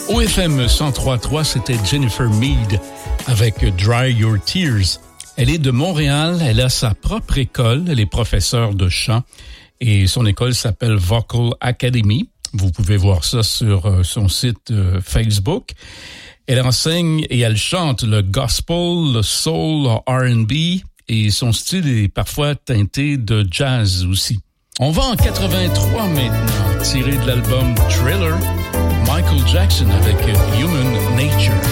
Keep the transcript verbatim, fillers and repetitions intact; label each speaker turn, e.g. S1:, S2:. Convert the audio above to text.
S1: O F M cent trois virgule trois, c'était Jennifer Mead avec Dry Your Tears. Elle est de Montréal, elle a sa propre école, elle est professeure de chant et son école s'appelle Vocal Academy. Vous pouvez voir ça sur euh, son site euh, Facebook. Elle enseigne et elle chante le gospel, le soul, le R and B et son style est parfois teinté de jazz aussi. On va en quatre-vingt-trois maintenant, tiré de l'album Thriller, Michael Jackson avec Human Nature.